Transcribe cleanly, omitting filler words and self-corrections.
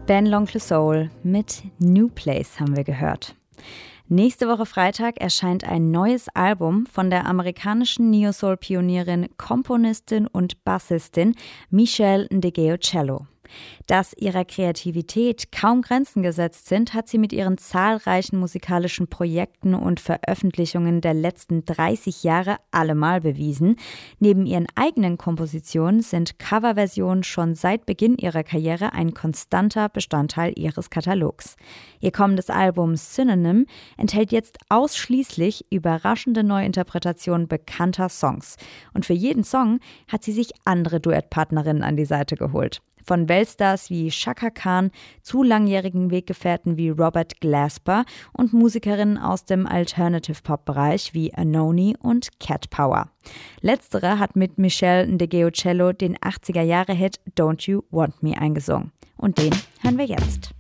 Ben L'Oncle Soul mit New Place haben wir gehört. Nächste Woche Freitag erscheint ein neues Album von der amerikanischen Neo-Soul-Pionierin, Komponistin und Bassistin Meshell Ndegeocello. Dass ihrer Kreativität kaum Grenzen gesetzt sind, hat sie mit ihren zahlreichen musikalischen Projekten und Veröffentlichungen der letzten 30 Jahre allemal bewiesen. Neben ihren eigenen Kompositionen sind Coverversionen schon seit Beginn ihrer Karriere ein konstanter Bestandteil ihres Katalogs. Ihr kommendes Album Synonym enthält jetzt ausschließlich überraschende Neuinterpretationen bekannter Songs. Und für jeden Song hat sie sich andere Duettpartnerinnen an die Seite geholt. Von Weltstars wie Chaka Khan zu langjährigen Weggefährten wie Robert Glasper und Musikerinnen aus dem Alternative-Pop-Bereich wie Anoni und Cat Power. Letztere hat mit Meshell Ndegeocello den 80er-Jahre-Hit Don't You Want Me eingesungen. Und den hören wir jetzt.